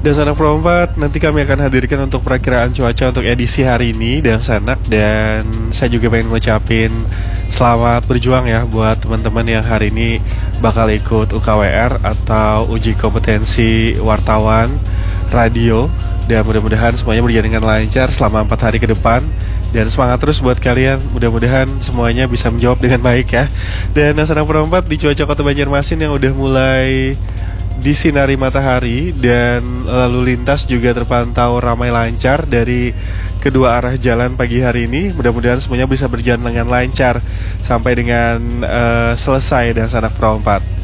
Dan Sanak Pro 4 nanti kami akan hadirkan untuk perakiraan cuaca untuk edisi hari ini dan Sanak. Dan saya juga pengen ngucapin selamat berjuang ya buat teman-teman yang hari ini bakal ikut UKWR atau uji kompetensi wartawan radio. Dan mudah-mudahan semuanya berjalan dengan lancar selama 4 hari ke depan. Dan semangat terus buat kalian, mudah-mudahan semuanya bisa menjawab dengan baik ya. Dan Sanak Pro 4 di cuaca Kota Banjarmasin yang udah mulai disinari matahari dan lalu lintas juga terpantau ramai lancar dari kedua arah jalan pagi hari ini. Mudah-mudahan semuanya bisa berjalan dengan lancar sampai dengan selesai dan Sanak Pro 4.